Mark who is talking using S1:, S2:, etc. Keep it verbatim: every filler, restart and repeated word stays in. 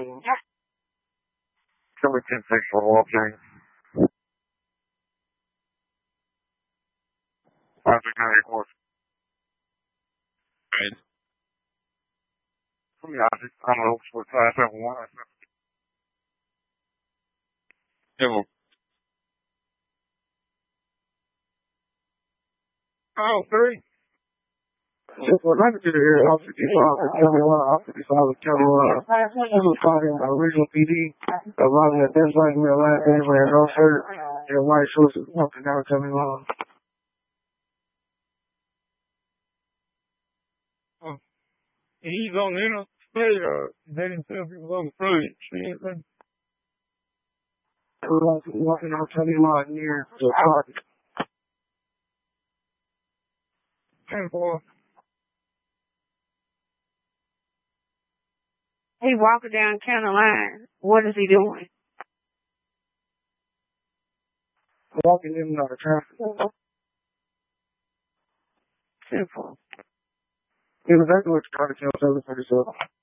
S1: mean,
S2: Somebody ten six for walking. I think I was.
S3: Right.
S2: Yeah, I just, I don't know what's I said one.
S3: Yeah, well,
S2: Oh, three.
S1: just what I could do here, I'll fifty-five, I'll fifty-five with Carolina. I was talking about original P D. A lot of that, that's like me a lot of things where I go hurt. And white shorts is walking down coming along.
S2: He's on the interstate, uh, they didn't tell people on the street.
S1: I was walking down coming along near the park.
S2: ten four.
S4: He walking down county line. What is he doing?
S1: Walking in and out of traffic.
S4: Simple.
S1: It was actually what you trying to tell seven thirty-seven.